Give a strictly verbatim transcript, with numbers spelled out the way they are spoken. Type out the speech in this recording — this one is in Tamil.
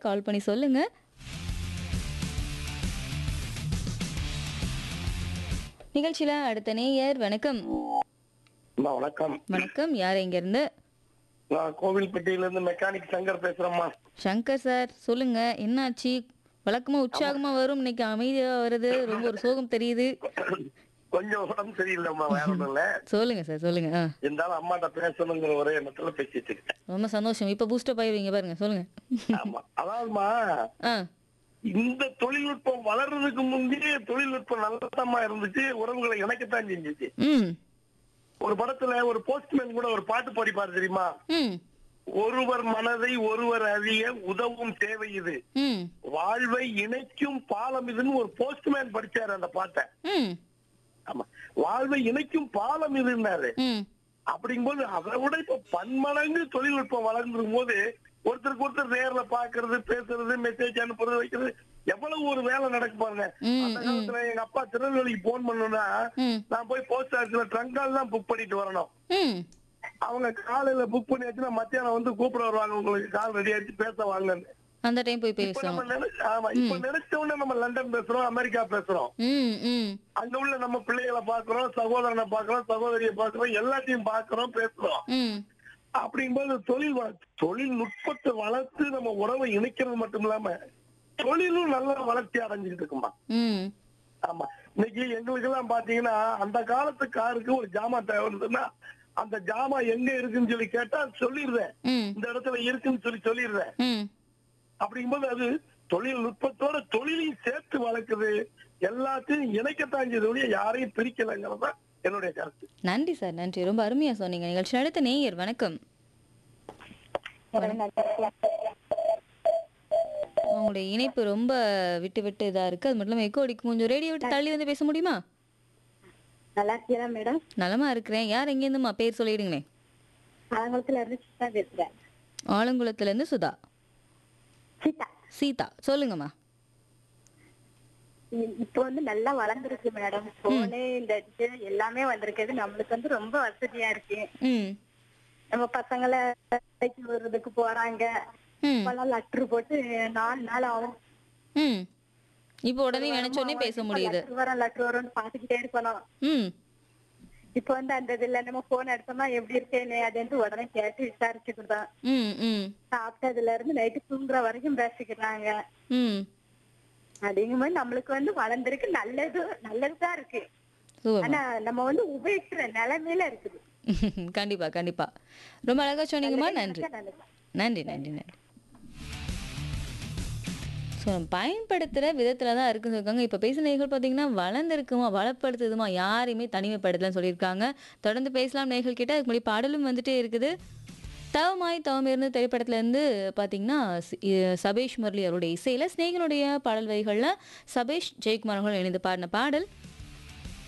கால் பண்ணி சொல்லுங்க. நிகழ்ச்சியில அடுத்த நேயர். வணக்கம். அம்மா வணக்கம். வணக்கம். யார் எங்க இருந்து? நான் கோவில்பட்டியில இருந்து மெக்கானிக் சங்கர் பேசுறேம்மா. சங்கர் சார் சொல்லுங்க, என்னாச்சு? வழக்கமா உற்சாகமா வரும், இன்னைக்கு அமைதியா வருது, ரொம்ப ஒரு சோகம் தெரியுது. கொஞ்சம் உடம்பு சரியில்லைம்மா, வேற ஒண்ணும் இல்ல. சொல்லுங்க சார், சொல்லுங்க. ஆ, இருந்தாலும் அம்மாட்ட பேசணுங்கிற ஒரே எண்ணத்துல பேசிட்டு இருக்கேன். ரொம்ப சந்தோஷம். இப்ப பூஸ்டப் ஆயிருவீங்க பாருங்க, சொல்லுங்க. ஆமா, அதாவதுமா ஆ, இந்த தொழில்நுட்பம் வளர்றதுக்கு முந்தைய தொழில்நுட்பம் நல்லதமா இருந்துச்சு, உறவுகளை இணைக்கத்தான் செஞ்சுச்சு. ம், ஒரு படத்துல ஒரு போஸ்ட்மேன் கூட ஒரு பாட்டு பாடிப்பாரு தெரியுமா? ம், ஒருவர் மனதை ஒருவர் அறிய உதவும் சேவை இது, ம், வாழ்வை இணைக்கும் பாலம் இதுன்னு ஒரு போஸ்ட்மேன் படிச்சாரு அந்த பாட்டை. ம், ஆமா, வாழ்வை இணைக்கும் பாலம் இதுன்னாரு. ம், அப்படிங்கும்போது அதை விட இப்ப பன்மடங்கு தொழில்நுட்பம் வளர்ந்துரும் போது ஒருத்தருக்கு ஒருத்தர் நேர்ல பாக்குறது, பேசுறது, மெசேஜ் அனுப்புறது, வைக்கிறது, எவ்வளவு ஒரு வேலை நடக்கு பாருங்க. ம், அந்த காலத்துல எங்க அப்பா திருநெல்வேலிக்கு போன் பண்ணணும்னா ம், நான் போய் போஸ்ட் ஆஃபீஸ்ல ட்ரங்க் கால் தான் புக் பண்ணிட்டு வரணும். ம். அவங்க காலையில புக் பண்ணி வச்சுன்னா மத்தியானம் வந்து கூப்பிட வருவாங்க, உங்களுக்கு கால் ரெடி ஆயிடுச்சு பேச வாங்கன்னு. அந்த டைம் போய் இப்ப நம்ம பேசுவோம். நினை- ஆமா, இப்ப நினைச்ச உடனே நம்ம லண்டன் பேசுறோம், அமெரிக்கா பேசுறோம். ம், ம், அங்க உள்ள நம்ம பிள்ளைகளை பாக்குறோம், சகோதரனை பாக்குறோம், சகோதரியை பாக்குறோம், எல்லாத்தையும் பாக்குறோம், பேசுறோம். ம். அப்படிங்கும்போது தொழில் வள- தொழில்நுட்பத்தை வளர்த்து நம்ம உறவை இணைக்கிறது மட்டும் இல்லாம தொழிலும் நல்ல வளர்ச்சி அடைஞ்சிட்டு இருக்குமா. ம், ஆமா, இன்னைக்கு எங்களுக்கு எல்லாம் பாத்தீங்கன்னா அந்த காலத்து காருக்கு ஒரு ஜாமான் தேவை இருந்ததுன்னா அந்த ஜாமான் எங்க இருக்குன்னு சொல்லி கேட்டா சொல்லிடுறேன், ம், இந்த இடத்துல இருக்குன்னு சொல்லி சொல்லிடுறேன். ம். அப்படிங்கும்போது அது தொழில்நுட்பத்தோட தொழிலையும் சேர்த்து வளர்க்குது, எல்லாத்தையும் இணைக்கத்தான் செய்ய, யாரையும் பிரிக்கலைங்கிறதா என்னுடைய கருத்து. நன்றி சார், நன்றி. ரொம்ப அருமையா சொன்னீங்க. நிகழ்ச்சி அடுத்த நேயர். வணக்கம். உங்களுடைய இணைப்பு ரொம்ப விட்டு விட்டு இதா இருக்கு. அது மட்டும் இல்லாம எக்கோ அடிக்கும். கொஞ்சம் ரேடியோ விட்டு தள்ளி வந்து பேச முடியுமா? நல்லா இருக்கீங்களா மேடம்? நலமா இருக்கிறேன். யார் எங்கேருந்துமா? பேர் சொல்லிடுங்களே. ஆலங்குளத்துல இருந்து சீதா பேசுறேன். ஆலங்குளத்துல இருந்து சுதா. சீதா, சீதா சொல்லுங்கம்மா. இ- இப்போ வந்து நல்லா வளர்ந்துருக்கு மேடம். போனு இந்த இது எல்லாமே வந்திருக்குது, நம்மளுக்கு வந்து ரொம்ப வசதியா இருக்கு. ம், நம்ம பசங்களை வேலைக்கு வர்றதுக்கு போறாங்க, ம், இப்பெல்லாம் லெட்டர் போட்டு நாலு நாள் ஆகும். ம். இப்போ உடனே நினைச்சோடனே பேச முடியுது. லெட்டர் வரும் லெட்டர் வரும்னு பாத்துக்கிட்டே இருக்கணும். ம், இப்போ வந்து அந்த இதுல நம்ம போன் எடுத்தோம்னா எப்படி இருக்கேன்னு அது வந்து உடனே கேட்டு விசாரிச்சுக்கிட்டோம். ம், ம், சாப்பிட்டதுல இருந்து நைட்டு தூங்குற வரைக்கும் பேசிக்கிறாங்க. ம். அப்படிங்கும்போது நம்மளுக்கு வந்து வளர்ந்துருக்கு, நல்லது நல்லதுதான் இருக்கு. சூப்பர்மா. ஆனா நம்ம வந்து உபயோகிக்கிற நிலைமையில இருக்குது. கண்டிப்பா, கண்டிப்பா. ரொம்ப அழகா சொன்னீங்கம்மா. நன்றி, நல்லது. நன்றி, நன்றி, நன்றி. ஸோ பயன்படுத்துகிற விதத்தில் தான் இருக்குன்னு சொல்லியிருக்காங்க. இப்போ பேசின நேயர்கள் பார்த்தீங்கன்னா வளர்ந்துருக்குமா, வளப்படுத்துதுமா, யாரையுமே தனிமைப்படுத்தலன்னு சொல்லியிருக்காங்க. தொடர்ந்து பேசலாம் நேயர்கள் கிட்ட. அதுக்கு முன்னாடி பாடலும் வந்துட்டே இருக்குது. தவமாய் தவமிருந்து திரைப்படத்துலேருந்து பார்த்தீங்கன்னா சி- இ- சபேஷ் முரளி அவருடைய இசையில் ஸ்நேகனுடைய பாடல் வரிகளில் சபேஷ் ஜெயக்குமார் அவர்கள் இணைந்து பாடின பாடல்